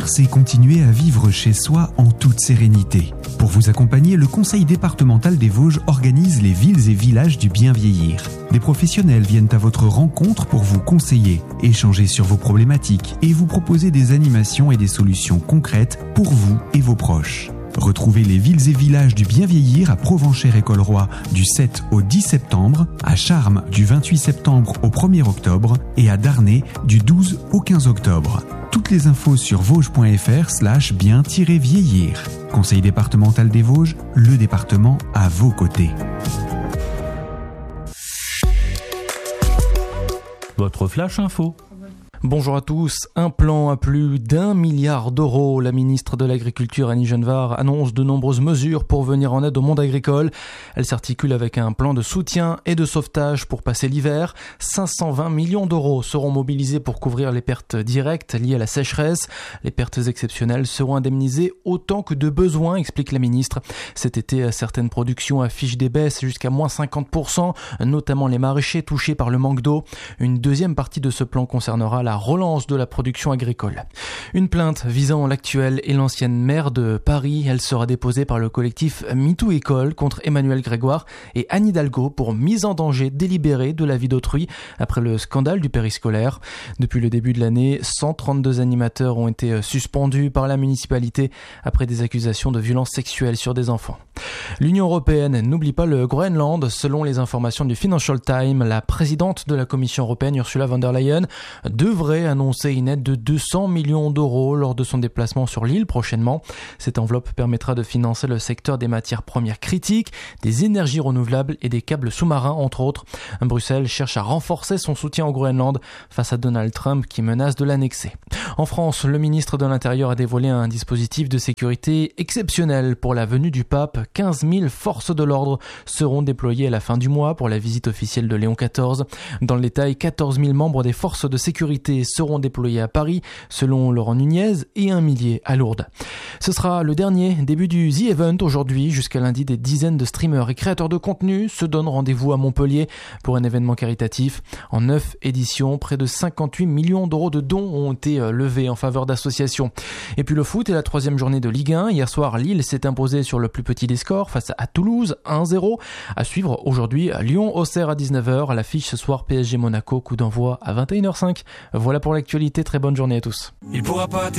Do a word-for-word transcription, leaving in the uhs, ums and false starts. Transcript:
Vieillir, c'est continuer à vivre chez soi en toute sérénité. Pour vous accompagner, le Conseil départemental des Vosges organise les villes et villages du bien vieillir. Des professionnels viennent à votre rencontre pour vous conseiller, échanger sur vos problématiques et vous proposer des animations et des solutions concrètes pour vous et vos proches. Retrouvez les villes et villages du bien vieillir à Provenchère-École-Roi du sept au dix septembre, à Charmes du vingt-huit septembre au premier octobre et à Darney du douze au quinze octobre. Toutes les infos sur vosges.fr slash bien-vieillir. Conseil départemental des Vosges, le département à vos côtés. Votre flash info. Bonjour à tous. Un plan à plus d'un milliard d'euros. La ministre de l'Agriculture, Annie Genevard, annonce de nombreuses mesures pour venir en aide au monde agricole. Elle s'articule avec un plan de soutien et de sauvetage pour passer l'hiver. cinq cent vingt millions d'euros seront mobilisés pour couvrir les pertes directes liées à la sécheresse. Les pertes exceptionnelles seront indemnisées autant que de besoin, explique la ministre. Cet été, certaines productions affichent des baisses jusqu'à moins cinquante pour cent, notamment les maraîchers touchés par le manque d'eau. Une deuxième partie de ce plan concernera la la relance de la production agricole. Une plainte visant l'actuelle et l'ancienne maire de Paris. Elle sera déposée par le collectif MeToo École contre Emmanuel Grégoire et Anne Hidalgo pour mise en danger délibérée de la vie d'autrui après le scandale du périscolaire. Depuis le début de l'année, cent trente-deux animateurs ont été suspendus par la municipalité après des accusations de violences sexuelles sur des enfants. L'Union européenne n'oublie pas le Groenland. Selon les informations du Financial Times, la présidente de la Commission européenne, Ursula von der Leyen, devrait annoncer une aide de deux cents millions d'euros lors de son déplacement sur l'île prochainement. Cette enveloppe permettra de financer le secteur des matières premières critiques, des énergies renouvelables et des câbles sous-marins, entre autres. Bruxelles cherche à renforcer son soutien au Groenland face à Donald Trump qui menace de l'annexer. En France, le ministre de l'Intérieur a dévoilé un dispositif de sécurité exceptionnel pour la venue du pape. quinze mille forces de l'ordre seront déployées à la fin du mois pour la visite officielle de Léon quatorze. Dans le détail, quatorze mille membres des forces de sécurité seront déployés à Paris, selon Laurent Nunez, et un millier à Lourdes. Ce sera le dernier début du The Event aujourd'hui. Jusqu'à lundi, des dizaines de streamers et créateurs de contenu se donnent rendez-vous à Montpellier pour un événement caritatif. En neuf éditions, près de cinquante-huit millions d'euros de dons ont été levés en faveur d'associations. Et puis le foot et la troisième journée de Ligue un. Hier soir, Lille s'est imposée sur le plus petit des scores face à Toulouse, un zéro. À suivre aujourd'hui, Lyon-Auxerre à dix-neuf heures. À l'affiche ce soir, P S G Monaco, coup d'envoi à vingt et une heures cinq. Voilà pour l'actualité, très bonne journée à tous. Il pourra pas